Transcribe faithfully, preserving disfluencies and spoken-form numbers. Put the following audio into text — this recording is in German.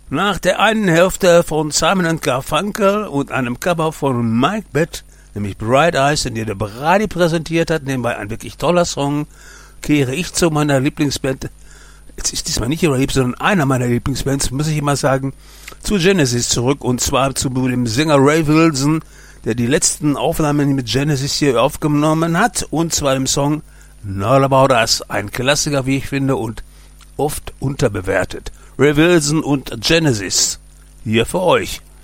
Nach der einen Hälfte von Simon and Garfunkel und einem Cover von Mike Bett, nämlich Bright Eyes, den der Brady präsentiert hat, nebenbei ein wirklich toller Song, kehre ich zu meiner Lieblingsband, jetzt ist diesmal nicht ihre Lieblings, sondern einer meiner Lieblingsbands, muss ich immer sagen, zu Genesis zurück, und zwar zu dem Sänger Ray Wilson, der die letzten Aufnahmen mit Genesis hier aufgenommen hat, und zwar im Song All About Us, ein Klassiker, wie ich finde, und oft unterbewertet. Ray Wilson und Genesis, hier für euch.